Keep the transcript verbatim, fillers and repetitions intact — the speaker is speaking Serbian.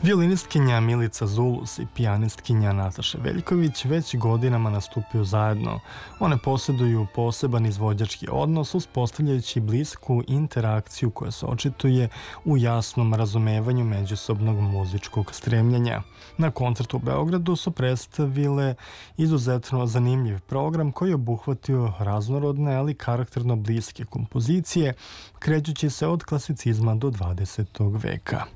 Violinistkinja Milica Zulus i pijanistkinja Nataša Veljković već godinama nastupaju zajedno. One posjeduju poseban izvođački odnos, uspostavljajući blisku interakciju koja se očituje u jasnom razumevanju međusobnog muzičkog stremljenja. Na koncertu u Beogradu su predstavile izuzetno zanimljiv program koji je obuhvatio raznorodne, ali karakterno bliske kompozicije, krećući se od klasicizma do dvadesetog veka.